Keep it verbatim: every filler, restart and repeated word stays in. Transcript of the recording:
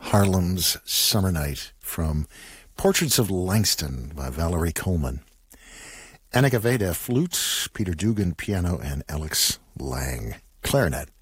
Harlem's Summer Night from Portraits of Langston by Valerie Coleman. Annika Veda, flute, Peter Dugan, piano, and Alex Lang, clarinet.